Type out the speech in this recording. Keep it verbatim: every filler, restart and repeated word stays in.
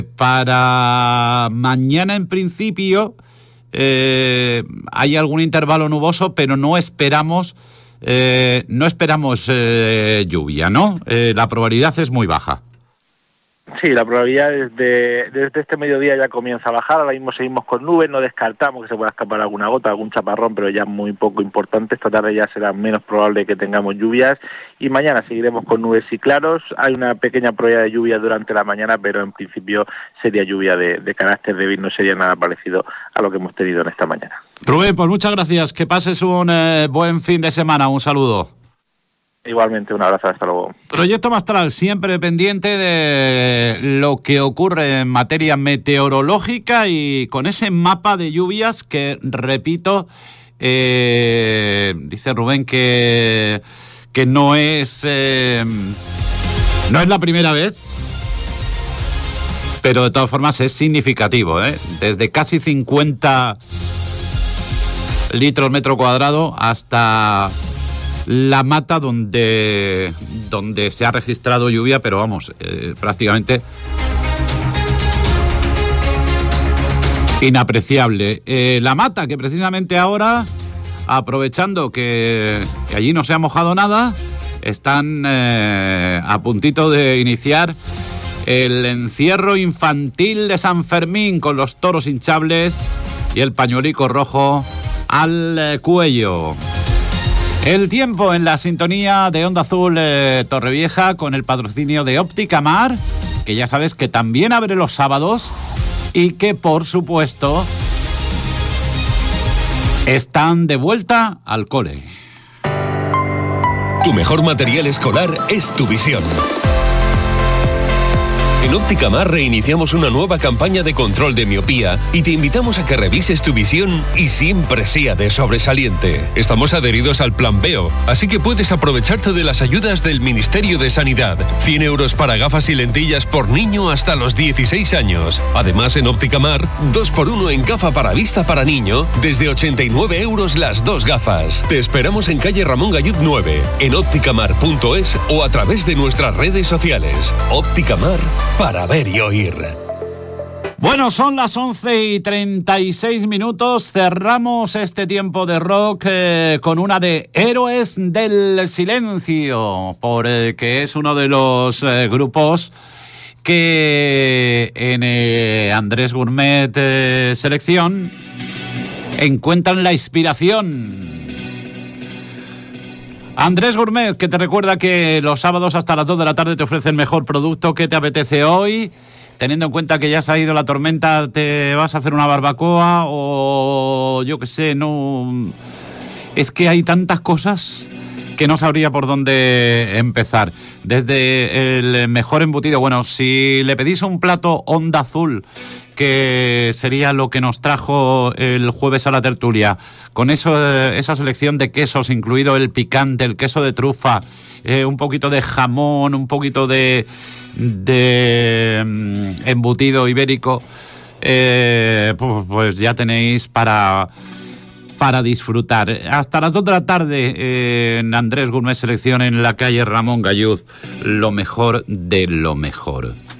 Para mañana, en principio, eh, hay algún intervalo nuboso, pero no esperamos, eh, no esperamos eh, lluvia, ¿no? Eh, la probabilidad es muy baja. Sí, la probabilidad desde, desde este mediodía ya comienza a bajar. Ahora mismo seguimos con nubes, no descartamos que se pueda escapar alguna gota, algún chaparrón, pero ya muy poco importante. Esta tarde ya será menos probable que tengamos lluvias y mañana seguiremos con nubes y claros. Hay una pequeña probabilidad de lluvia durante la mañana, pero en principio sería lluvia de, de carácter débil, no sería nada parecido a lo que hemos tenido en esta mañana. Rubén, pues muchas gracias, que pases un eh, buen fin de semana, un saludo. Igualmente, un abrazo, hasta luego. Proyecto Mastral, siempre pendiente de lo que ocurre en materia meteorológica y con ese mapa de lluvias que, repito, eh, dice Rubén que, que no es, eh, no es la primera vez, pero de todas formas es significativo, ¿eh? Desde casi cincuenta litros metro cuadrado hasta La Mata, donde, donde se ha registrado lluvia, pero vamos, eh, prácticamente inapreciable. Eh, La Mata, que precisamente ahora, aprovechando que, que allí no se ha mojado nada, están eh, a puntito de iniciar el encierro infantil de San Fermín con los toros hinchables y el pañuelico rojo al eh, cuello. El tiempo en la sintonía de Onda Azul eh, Torrevieja con el patrocinio de Óptica Mar, que ya sabes que también abre los sábados y que, por supuesto, están de vuelta al cole. Tu mejor material escolar es tu visión. En Óptica Mar reiniciamos una nueva campaña de control de miopía y te invitamos a que revises tu visión y siempre sea de sobresaliente. Estamos adheridos al Plan Veo, así que puedes aprovecharte de las ayudas del Ministerio de Sanidad. cien euros para gafas y lentillas por niño hasta los dieciséis años. Además, en Óptica Mar, dos por uno en gafa para vista para niño, desde ochenta y nueve euros las dos gafas. Te esperamos en calle Ramón Gallud nueve, en ópticamar punto es o a través de nuestras redes sociales. Óptica Mar, para ver y oír. Bueno, son las once y treinta y seis minutos. Cerramos este tiempo de rock eh, con una de Héroes del Silencio, porque es uno de los eh, grupos que en eh, Andrés Gourmet eh, Selección encuentran la inspiración. Andrés Gourmet, que te recuerda que los sábados hasta las dos de la tarde te ofrece el mejor producto. ¿Qué te apetece hoy? Teniendo en cuenta que ya se ha ido la tormenta, ¿te vas a hacer una barbacoa? O yo qué sé, no... Es que hay tantas cosas que no sabría por dónde empezar. Desde el mejor embutido, bueno, si le pedís un plato Onda Azul, que sería lo que nos trajo el jueves a la tertulia, con eso, esa selección de quesos, incluido el picante, el queso de trufa, eh, un poquito de jamón, un poquito de, de um, embutido ibérico, eh, pues, pues ya tenéis para... para disfrutar. Hasta las dos de la tarde eh, en Andrés Gourmet Selección en la calle Ramón Galluz, lo mejor de lo mejor.